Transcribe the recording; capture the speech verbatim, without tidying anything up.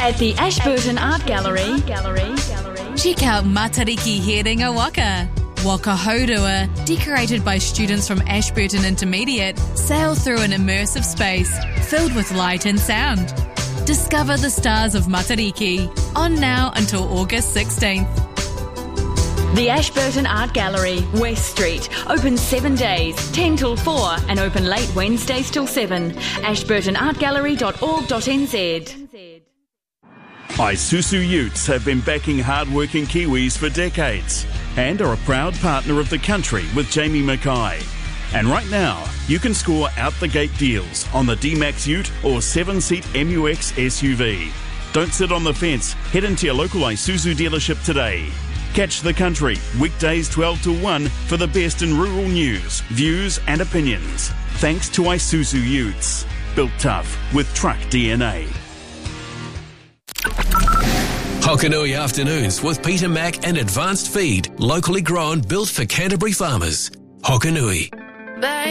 at the Ashburton Art Gallery. Check out Matariki He Ringa Waka. Waka Haurua, decorated by students from Ashburton Intermediate, sail through an immersive space filled with light and sound. Discover the stars of Matariki, on now until August sixteenth. The Ashburton Art Gallery, West Street, open seven days, ten till four, and open late Wednesdays till seven. ashburton art gallery dot org dot n z. Isuzu Utes have been backing hard-working Kiwis for decades and are a proud partner of the country with Jamie Mackay. And right now, you can score out-the-gate deals on the D-Max Ute or seven-seat M U X S U V. Don't sit on the fence. Head into your local Isuzu dealership today. Catch the country, weekdays twelve to one for the best in rural news, views and opinions. Thanks to Isuzu Utes. Built tough with truck D N A. Hokanui Afternoons with Peter Mack and Advanced Feed, locally grown, built for Canterbury farmers. Hokanui.